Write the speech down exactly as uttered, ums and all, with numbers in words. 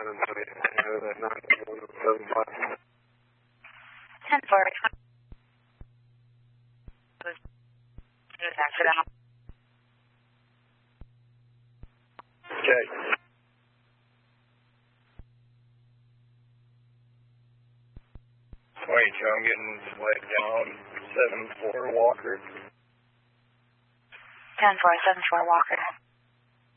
ten four. Accident. Okay. Wait, I'm getting laid down. seven four Walker. ten four, seven four Walker.